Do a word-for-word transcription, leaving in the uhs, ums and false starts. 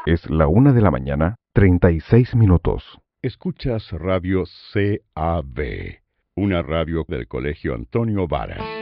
Es la una de la mañana, treinta y seis minutos. Escuchas Radio C A B, una radio del Colegio Antonio Varas.